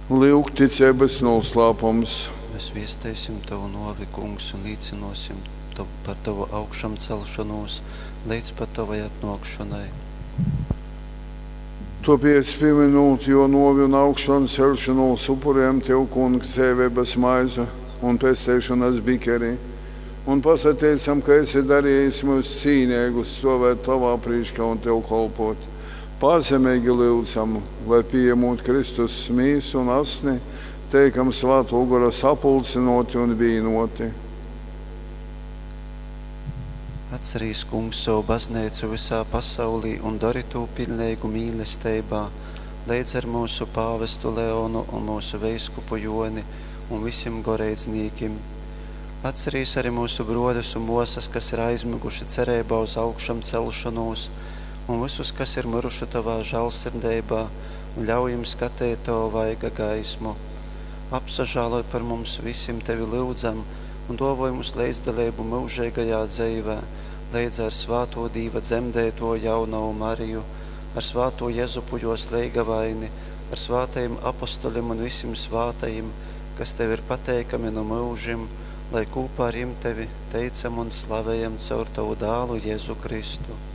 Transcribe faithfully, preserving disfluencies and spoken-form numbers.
Lūk, ticības noslēpums. Mēs viestēsim Tavu novi, Kungs, un līdzinosim tav, par Tavu augšām celšanos līdz pat Tavai atnākšanai. Tāpēc pieminot jo novi un augšanu celšanos upuriem Tev, Kungs, dzīvības maize un pestēšanas bikerī, un pasateicam, ka esi darījis mūs cīnīgus stāvēt Tavā priekšā un Tev kalpot. Pazemīgi lūdzam, lai pieņemot Kristus mīsu un asni, teikam svāto ugura sapulcinoti un vīnoti. Atcerīs, Kungs, savu baznīcu visā pasaulī un dari to pilnīgu mīlestībā, līdz ar mūsu pāvestu Leonu un mūsu veiskupu Joni un visiem goreidzniekiem. Atcerīs arī mūsu brodus un mosas, kas ir aizmiguši cerībā uz augšām celšanos, un visus, kas ir miruši Tavā žēlsirdībā, un ļauj jums skatīt Tavu vaiga gaismu. Apsažāloj par mums visiem Tevi lūdzam un dāvoj mums līdzdalību mūžīgajā dzīvē, līdz ar svāto Dīva dzemdēto jaunavu Mariju, ar svāto Jezupu jos leigavaini, ar svātajiem apostoļiem un visiem svātajiem, kas Tev ir pateikami no mūžim, lai kopā ar jiem Tevi teicam un slavējam caur Tavu dālu Jēzu Kristu.